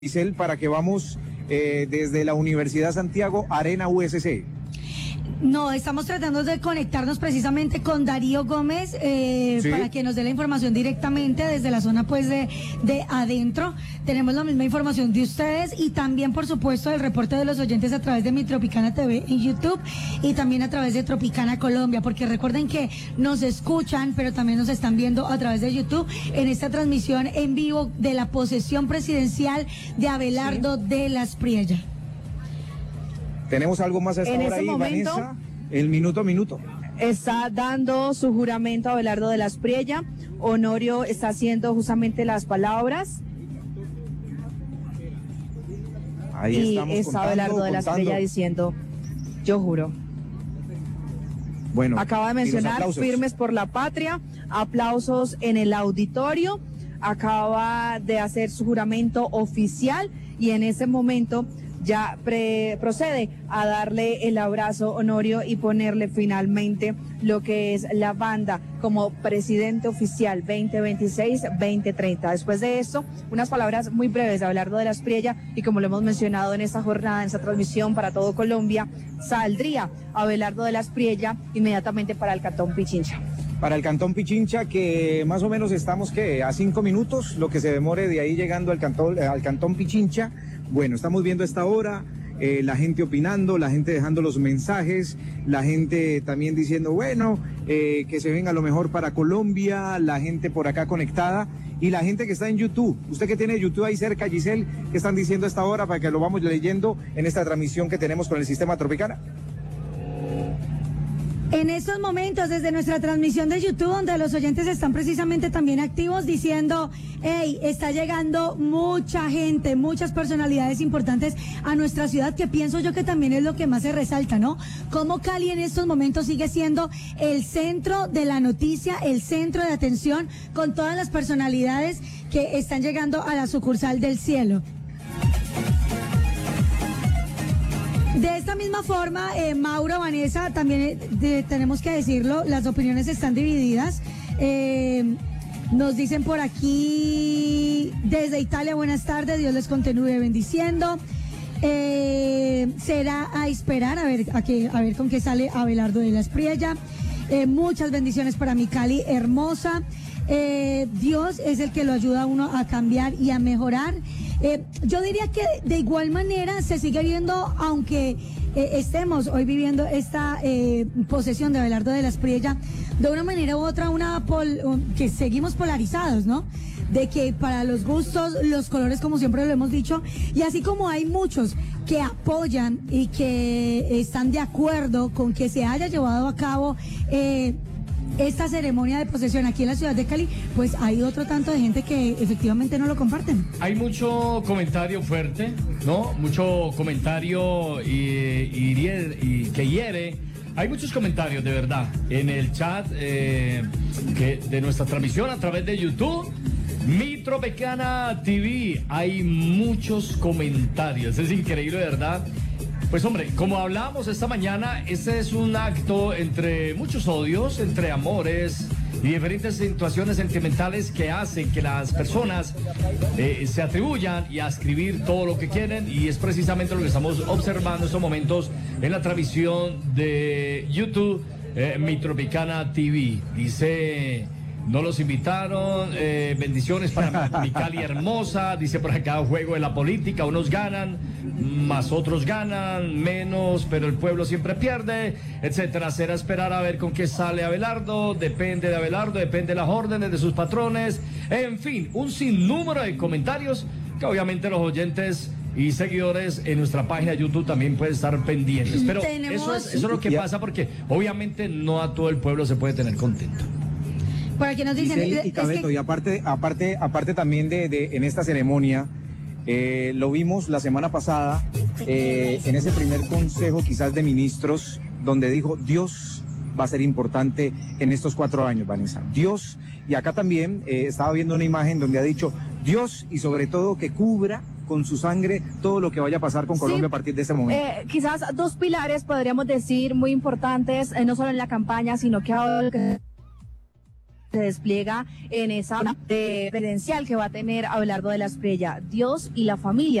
Giselle, para que vamos desde la Universidad Santiago, Arena USC. No, estamos tratando de conectarnos precisamente con Darío Gómez ¿Sí? para que nos dé la información directamente desde la zona pues de adentro. Tenemos la misma información de ustedes y también por supuesto el reporte de los oyentes a través de Mi Tropicana TV en YouTube y también a través de Tropicana Colombia, porque recuerden que nos escuchan pero también nos están viendo a través de YouTube en esta transmisión en vivo de la posesión presidencial de Abelardo de las Priella. ¿Tenemos algo más hasta ahora ahí, momento, Vanessa? El minuto a minuto. Está dando su juramento a Abelardo de las Priella. Honorio está haciendo justamente las palabras. Ahí y estamos está Abelardo de las Priella diciendo, yo juro. Bueno, acaba de mencionar Firmes por la Patria, aplausos en el auditorio, acaba de hacer su juramento oficial y en ese momento ya procede a darle el abrazo Honorio y ponerle finalmente lo que es la banda como presidente oficial 2026-2030. Después de esto, unas palabras muy breves de Abelardo de las Priella y como lo hemos mencionado en esta jornada, en esta transmisión para todo Colombia, saldría Abelardo de las Priella inmediatamente para el Cantón Pichincha. Para el Cantón Pichincha, que más o menos estamos que a 5 minutos, lo que se demore de ahí llegando al Cantón Pichincha. Bueno, estamos viendo a esta hora, la gente opinando, la gente dejando los mensajes, la gente también diciendo, bueno, que se venga lo mejor para Colombia, la gente por acá conectada y la gente que está en YouTube. Usted que tiene YouTube ahí cerca, Giselle, ¿qué están diciendo a esta hora para que lo vamos leyendo en esta transmisión que tenemos con el Sistema Tropicana? En estos momentos, desde nuestra transmisión de YouTube, donde los oyentes están precisamente también activos, diciendo, hey, está llegando mucha gente, muchas personalidades importantes a nuestra ciudad, que pienso yo que también es lo que más se resalta, ¿no? Cómo Cali en estos momentos sigue siendo el centro de la noticia, el centro de atención, con todas las personalidades que están llegando a la sucursal del cielo. De esta misma forma, Mauro, Vanessa, también tenemos que decirlo, las opiniones están divididas. Nos dicen por aquí, desde Italia, buenas tardes, Dios les continúe bendiciendo. Será a esperar a ver con qué sale Abelardo de las Priella. Muchas bendiciones para mi Cali hermosa. Dios es el que lo ayuda a uno a cambiar y a mejorar. Yo diría que de igual manera se sigue viendo, aunque estemos hoy viviendo esta posesión de Abelardo de las Priella, de una manera u otra, que seguimos polarizados, ¿no? De que para los gustos, los colores, como siempre lo hemos dicho, y así como hay muchos que apoyan y que están de acuerdo con que se haya llevado a cabo esta ceremonia de posesión aquí en la ciudad de Cali, pues hay otro tanto de gente que efectivamente no lo comparten. Hay mucho comentario fuerte, ¿no? Mucho comentario que hiere. Hay muchos comentarios, de verdad, en el chat de nuestra transmisión a través de YouTube. Mi Tropicana TV, hay muchos comentarios, es increíble, de verdad. Pues hombre, como hablábamos esta mañana, este es un acto entre muchos odios, entre amores y diferentes situaciones sentimentales que hacen que las personas se atribuyan y a escribir todo lo que quieren, y es precisamente lo que estamos observando en estos momentos en la transmisión de YouTube, Mi Tropicana TV. Dice... No los invitaron, bendiciones para mi Cali hermosa, dice por acá, juego de la política, unos ganan, más otros ganan, menos, pero el pueblo siempre pierde, etcétera. Será esperar a ver con qué sale Abelardo, depende de Abelardo, depende de las órdenes de sus patrones, en fin, un sinnúmero de comentarios que obviamente los oyentes y seguidores en nuestra página de YouTube también pueden estar pendientes, pero eso es lo que pasa, porque obviamente no a todo el pueblo se puede tener contento. Por aquí nos dicen, y Cabeto, y aparte también de en esta ceremonia, lo vimos la semana pasada en ese primer consejo quizás de ministros, donde dijo Dios va a ser importante en estos 4 años, Vanessa. Dios, y acá también estaba viendo una imagen donde ha dicho Dios, y sobre todo que cubra con su sangre todo lo que vaya a pasar con Colombia a partir de ese momento. Quizás 2 pilares podríamos decir muy importantes, no solo en la campaña, sino que ahora se despliega en esa presidencial que va a tener Abelardo de la Espriella, Dios y la familia.